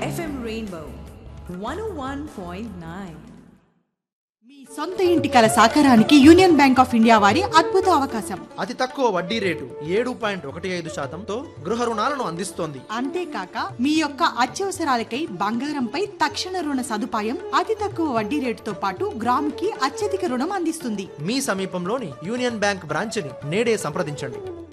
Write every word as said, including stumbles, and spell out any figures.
F M Rainbow one ఓ one point nine. మీ సొంత ఇంటి కల సాకారానికి యూనియన్ బ్యాంక్ ఆఫ్ ఇండియా వారి అద్భుత అవకాశం. అతి తక్కువ వడ్డీ రేటు ఏడు పాయింట్ ఒకటి ఐదు శాతంతో గృహ రుణాలను అందిస్తోంది. అంతేకాక మీ యొక్క అత్యవసరాలకై బంగారంపై తక్షణ రుణ సదుపాయం, అతి తక్కువ వడ్డీ రేటుతో పాటు గ్రాముకి అత్యధిక రుణం అందిస్తుంది. మీ సమీపంలోని యూనియన్ బ్యాంక్ బ్రాంచ్ని నేడే సంప్రదించండి.